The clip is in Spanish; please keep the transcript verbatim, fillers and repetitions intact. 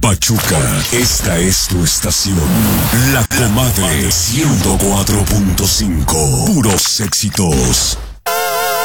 Pachuca, esta es tu estación. La Comadre ciento cuatro punto cinco. Puros éxitos.